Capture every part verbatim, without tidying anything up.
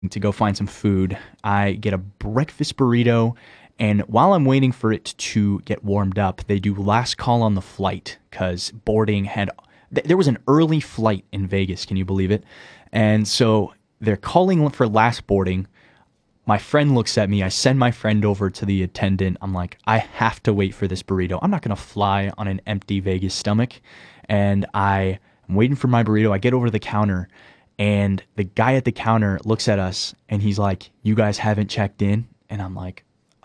to go find some food. I get a breakfast burrito, and while I'm waiting for it to get warmed up, they do last call on the flight because boarding had. th- There was an early flight in Vegas. Can you believe it? And so they're calling for last boarding. My friend looks at me. I send my friend over to the attendant. I'm like, I have to wait for this burrito. I'm not going to fly on an empty Vegas stomach. And I am waiting for my burrito. I get over to the counter, and the guy at the counter looks at us and he's like, "You guys haven't checked in?" And I'm like,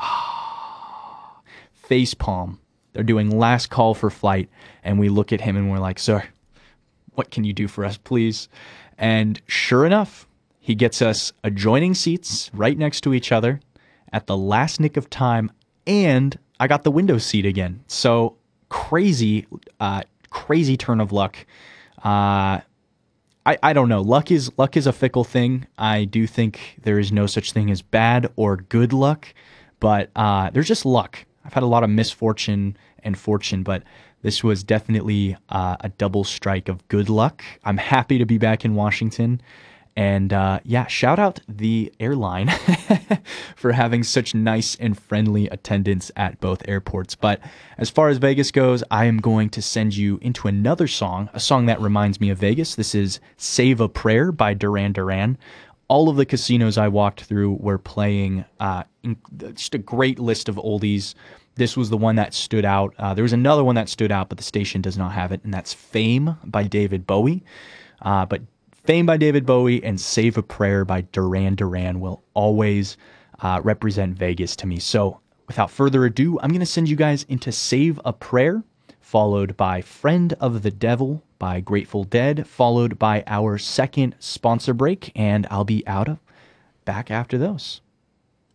face palm. They're doing last call for flight. And we look at him and we're like, "Sir, what can you do for us, please?" And sure enough, he gets us adjoining seats right next to each other at the last nick of time, and I got the window seat again. So crazy, uh, crazy turn of luck. Uh, I, I don't know. Luck is luck is a fickle thing. I do think there is no such thing as bad or good luck, but uh, there's just luck. I've had a lot of misfortune and fortune, but this was definitely uh, a double strike of good luck. I'm happy to be back in Washington. And uh, yeah, shout out the airline for having such nice and friendly attendants at both airports. But as far as Vegas goes, I am going to send you into another song, a song that reminds me of Vegas. This is Save a Prayer by Duran Duran. All of the casinos I walked through were playing uh, in, just a great list of oldies. This was the one that stood out. Uh, there was another one that stood out, but the station does not have it, and that's Fame by David Bowie. Uh, but Fame by David Bowie and Save a Prayer by Duran Duran will always uh, represent Vegas to me. So without further ado, I'm going to send you guys into Save a Prayer, followed by Friend of the Devil by Grateful Dead, followed by our second sponsor break, and I'll be out of back after those.